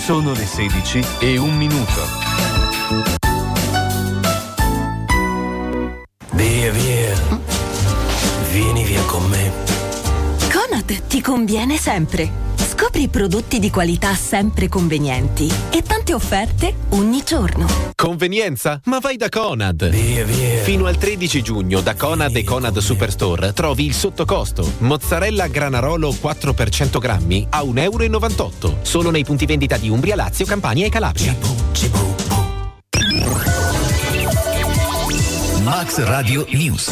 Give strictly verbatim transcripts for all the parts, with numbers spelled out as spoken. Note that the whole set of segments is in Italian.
Sono le sedici e un minuto. Via, via. Vieni via con me. Conad ti conviene sempre. Scopri prodotti di qualità sempre convenienti e tante offerte ogni giorno. Convenienza? Ma vai da Conad! Via, via. Fino al tredici giugno da Conad via e Conad Superstore trovi il sottocosto. Mozzarella Granarolo quattro per cento grammi a un euro e novantotto. Solo nei punti vendita di Umbria, Lazio, Campania e Calabria. Cibo, cibo, bu. Max Radio News.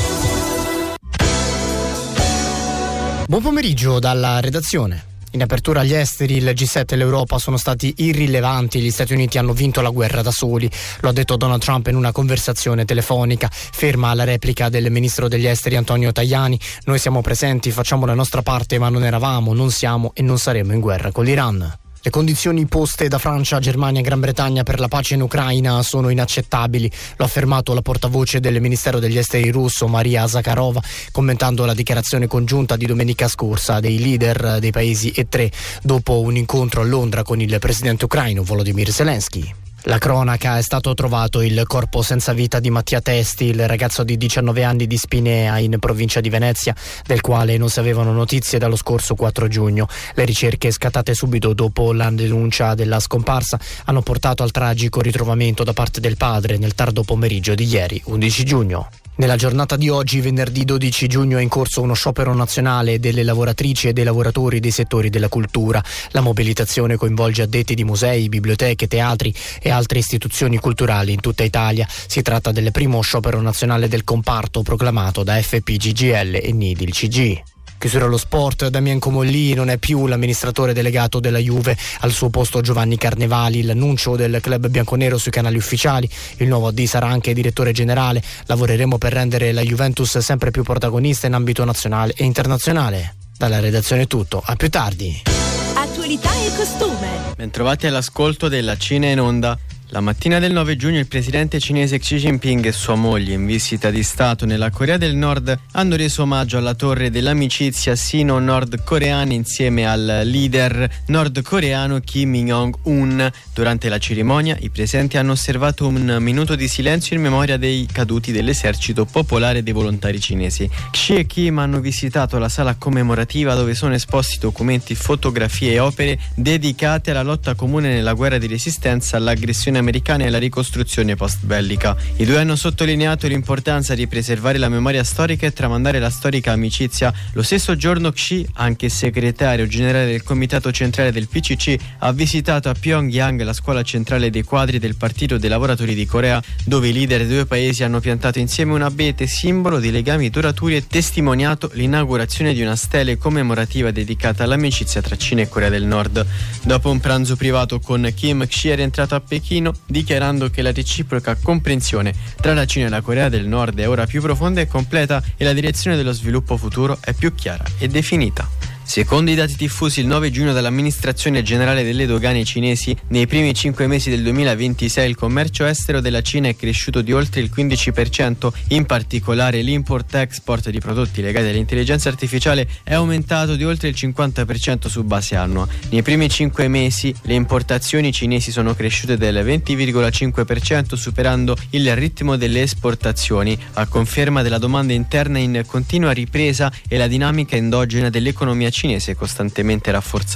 Buon pomeriggio dalla redazione. In apertura agli esteri, il G sette e l'Europa sono stati irrilevanti, gli Stati Uniti hanno vinto la guerra da soli, lo ha detto Donald Trump in una conversazione telefonica, ferma la replica del ministro degli esteri Antonio Tajani: noi siamo presenti, facciamo la nostra parte, ma non eravamo, non siamo e non saremo in guerra con l'Iran. Le condizioni poste da Francia, Germania e Gran Bretagna per la pace in Ucraina sono inaccettabili, lo ha affermato la portavoce del Ministero degli Esteri russo Maria Zakharova, commentando la dichiarazione congiunta di domenica scorsa dei leader dei paesi E tre dopo un incontro a Londra con il presidente ucraino Volodymyr Zelensky. La cronaca: è stato trovato il corpo senza vita di Mattia Testi, il ragazzo di diciannove anni di Spinea in provincia di Venezia, del quale non si avevano notizie dallo scorso quattro giugno. Le ricerche, scattate subito dopo la denuncia della scomparsa, hanno portato al tragico ritrovamento da parte del padre nel tardo pomeriggio di ieri, undici giugno. Nella giornata di oggi, venerdì dodici giugno, è in corso uno sciopero nazionale delle lavoratrici e dei lavoratori dei settori della cultura. La mobilitazione coinvolge addetti di musei, biblioteche, teatri e altre istituzioni culturali in tutta Italia. Si tratta del primo sciopero nazionale del comparto proclamato da F P G G L e N I D I L C G. Chiusura allo sport: Damian Comolli non è più l'amministratore delegato della Juve, al suo posto Giovanni Carnevali. L'annuncio del club bianconero sui canali ufficiali: il nuovo A D sarà anche direttore generale. Lavoreremo per rendere la Juventus sempre più protagonista in ambito nazionale e internazionale. Dalla redazione è tutto, a più tardi. Attualità e costume. Bentrovati all'ascolto della Cina in Onda. La mattina del nove giugno il presidente cinese Xi Jinping e sua moglie, in visita di Stato nella Corea del Nord, hanno reso omaggio alla torre dell'amicizia sino-nordcoreana insieme al leader nordcoreano Kim Jong-un. Durante la cerimonia i presenti hanno osservato un minuto di silenzio in memoria dei caduti dell'esercito popolare dei volontari cinesi. Xi e Kim hanno visitato la sala commemorativa dove sono esposti documenti, fotografie e opere dedicate alla lotta comune nella guerra di resistenza all'aggressione americana e la ricostruzione post-bellica. I due hanno sottolineato l'importanza di preservare la memoria storica e tramandare la storica amicizia. Lo stesso giorno Xi, anche segretario generale del comitato centrale del P C C, ha visitato a Pyongyang la scuola centrale dei quadri del Partito dei Lavoratori di Corea, dove i leader dei due paesi hanno piantato insieme un abete simbolo di legami duraturi e testimoniato l'inaugurazione di una stele commemorativa dedicata all'amicizia tra Cina e Corea del Nord. Dopo un pranzo privato con Kim, Xi è rientrato a Pechino, dichiarando che la reciproca comprensione tra la Cina e la Corea del Nord è ora più profonda e completa e la direzione dello sviluppo futuro è più chiara e definita. Secondo i dati diffusi il nove giugno dall'amministrazione generale delle dogane cinesi, nei primi cinque mesi del duemilaventisei il commercio estero della Cina è cresciuto di oltre il quindici per cento, in particolare l'import-export di prodotti legati all'intelligenza artificiale è aumentato di oltre il cinquanta per cento su base annua. Nei primi cinque mesi le importazioni cinesi sono cresciute del venti virgola cinque per cento, superando il ritmo delle esportazioni, a conferma della domanda interna in continua ripresa e la dinamica endogena dell'economia cinese costantemente rafforzata.